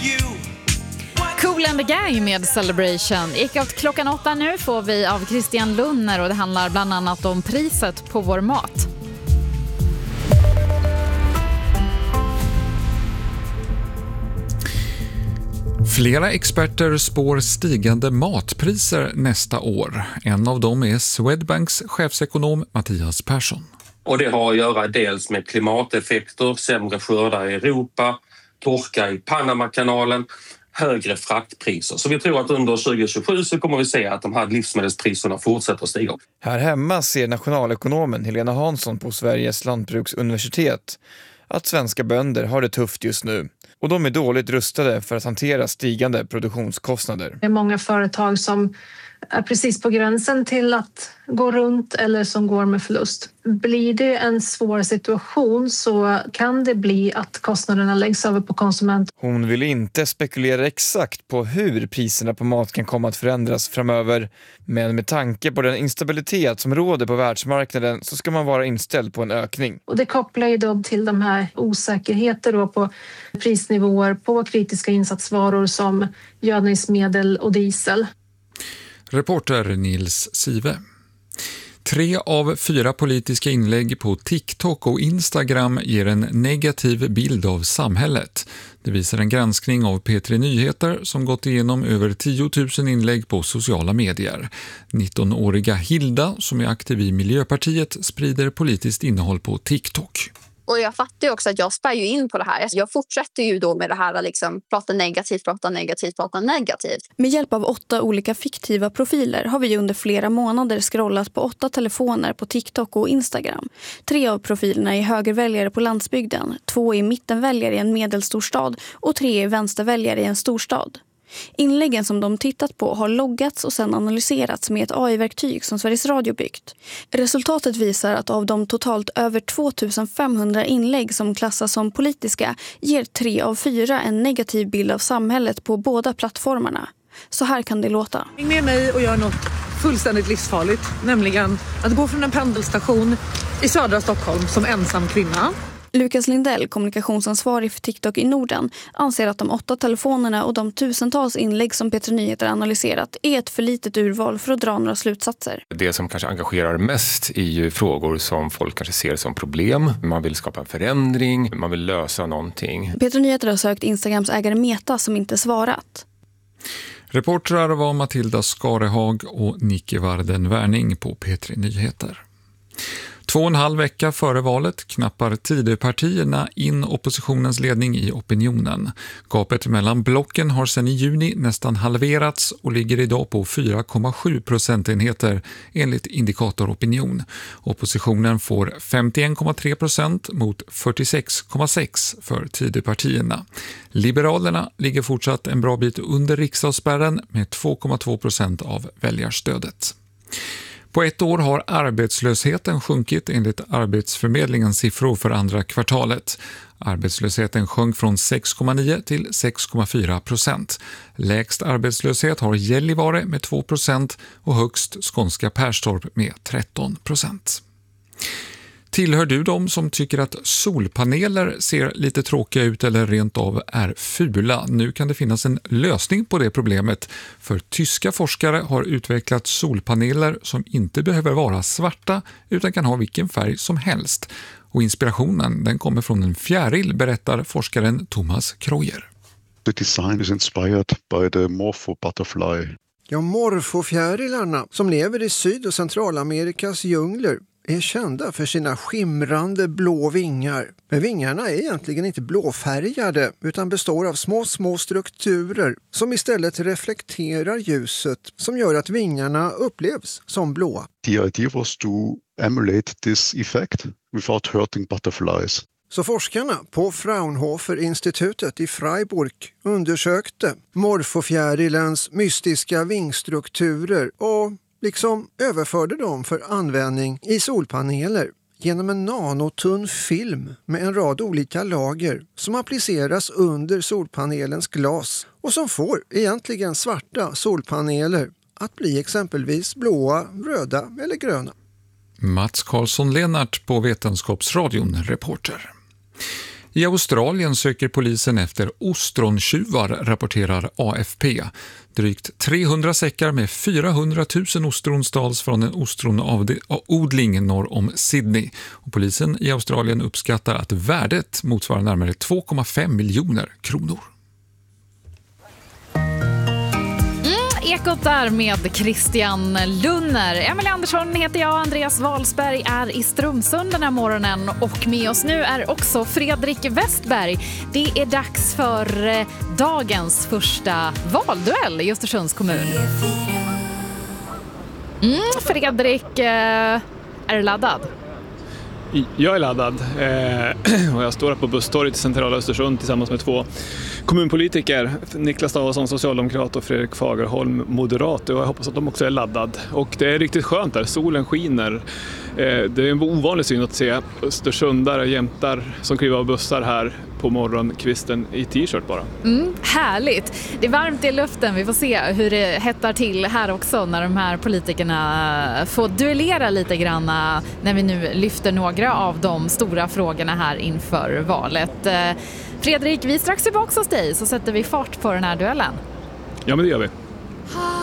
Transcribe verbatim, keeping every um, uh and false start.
Cool and the Gang med Celebration. Gick ut klockan åtta nu får vi av Christian Lunner och det handlar bland annat om priset på vår mat. Flera experter spår stigande matpriser nästa år. En av dem är Swedbanks chefsekonom Mattias Persson. Och det har att göra dels med klimateffekter, sämre skördar i Europa, torka i Panamakanalen, högre fraktpriser. Så vi tror att under tjugo tjugosju så kommer vi se att de här livsmedelspriserna fortsätter att stiga. Här hemma ser nationalekonomen Helena Hansson på Sveriges lantbruksuniversitet att svenska bönder har det tufft just nu. Och de är dåligt rustade för att hantera stigande produktionskostnader. Det är många företag som är precis på gränsen till att gå runt eller som går med förlust. Blir det en svår situation så kan det bli att kostnaderna läggs över på konsument. Hon vill inte spekulera exakt på hur priserna på mat kan komma att förändras framöver. Men med tanke på den instabilitet som råder på världsmarknaden så ska man vara inställd på en ökning. Och det kopplar ju då till de här osäkerheter då på prisnivåer på kritiska insatsvaror som gödningsmedel och diesel. Reporter Nils Sive. Tre av fyra politiska inlägg på TikTok och Instagram ger en negativ bild av samhället. Det visar en granskning av P tre Nyheter som gått igenom över tio tusen inlägg på sociala medier. nittonåriga Hilda, som är aktiv i Miljöpartiet, sprider politiskt innehåll på TikTok. Och jag fattar ju också att jag spär ju in på det här. Jag fortsätter ju då med det här att liksom prata negativt, prata negativt, prata negativt. Med hjälp av åtta olika fiktiva profiler har vi under flera månader scrollat på åtta telefoner på TikTok och Instagram. Tre av profilerna är högerväljare på landsbygden, två är mittenväljare i en medelstor stad och tre är vänsterväljare i en storstad. Inläggen som de tittat på har loggats och sedan analyserats med ett A I-verktyg som Sveriges Radio byggt. Resultatet visar att av de totalt över tvåtusenfemhundra inlägg som klassas som politiska ger tre av fyra en negativ bild av samhället på båda plattformarna. Så här kan det låta. Häng med mig och gör något fullständigt livsfarligt, nämligen att gå från en pendelstation i södra Stockholm som ensam kvinna. Lukas Lindell, kommunikationsansvarig för TikTok i Norden, anser att de åtta telefonerna och de tusentals inlägg som P tre Nyheter analyserat är ett för litet urval för att dra några slutsatser. Det som kanske engagerar mest är ju frågor som folk kanske ser som problem. Man vill skapa en förändring, man vill lösa någonting. P tre Nyheter har sökt Instagrams ägare Meta som inte svarat. Reportrar var Matilda Skarehag och Nicke Varden Wärning på P tre Nyheter. Två och en halv vecka före valet knappar Tidöpartierna in oppositionens ledning i opinionen. Gapet mellan blocken har sedan i juni nästan halverats och ligger idag på fyra komma sju procentenheter enligt Indikator Opinion. Oppositionen får femtioen komma tre procent mot fyrtiosex komma sex för Tidöpartierna. Liberalerna ligger fortsatt en bra bit under riksdagsspärren med två komma två procent av väljarstödet. På ett år har arbetslösheten sjunkit enligt Arbetsförmedlingens siffror för andra kvartalet. Arbetslösheten sjönk från sex komma nio till sex komma fyra procent. Lägst arbetslöshet har Gällivare med två procent och högst skånska Perstorp med tretton procent. Tillhör du de som tycker att solpaneler ser lite tråkiga ut eller rent av är fula? Nu kan det finnas en lösning på det problemet, för tyska forskare har utvecklat solpaneler som inte behöver vara svarta utan kan ha vilken färg som helst. Och inspirationen den kommer från en fjäril, berättar forskaren Thomas Kreuer. The design is inspired by the morpho butterfly. Ja, morfofjärilarna som lever i Syd- och Centralamerikas djungler är kända för sina skimrande blå vingar. Men vingarna är egentligen inte blåfärgade utan består av små små strukturer som istället reflekterar ljuset, som gör att vingarna upplevs som blåa. The idea was to emulate this effect without hurting butterflies. Så forskarna på Fraunhofer-institutet i Freiburg undersökte morfofjärilens mystiska vingstrukturer och liksom överförde dem för användning i solpaneler genom en nanotunn film med en rad olika lager som appliceras under solpanelens glas och som får egentligen svarta solpaneler att bli exempelvis blåa, röda eller gröna. Mats Karlsson Lennart på Vetenskapsradion, reporter. I Australien söker polisen efter ostrontjuvar, rapporterar A F P. Drygt trehundra säckar med fyrahundratusen ostron stals från en ostronodling norr om Sydney. Och polisen i Australien uppskattar att värdet motsvarar närmare två komma fem miljoner kronor. Ekot där med Christian Lunner. Emily Andersson heter jag, Andreas Wahlsberg är i Strömsund den här morgonen och med oss nu är också Fredrik Westberg. Det är dags för eh, dagens första valduell i Östersunds kommun. Mm, Fredrik, eh, är du laddad? Jag är laddad eh, och jag står här på busstorget i centrala Östersund tillsammans med två kommunpolitiker, Niklas Stavasson, socialdemokrat, och Fredrik Fagerholm, moderat, och jag hoppas att de också är laddad. Och det är riktigt skönt där, solen skiner. Eh, det är en ovanlig syn att se östersundare, jämtar som kliver av bussar här på morgonkvisten i t-shirt bara. Mm, härligt. Det är varmt i luften. Vi får se hur det hettar till här också när de här politikerna får duellera lite grann när vi nu lyfter några av de stora frågorna här inför valet. Fredrik, vi är strax tillbaka hos dig så sätter vi fart på den här duellen. Ja, men det gör vi.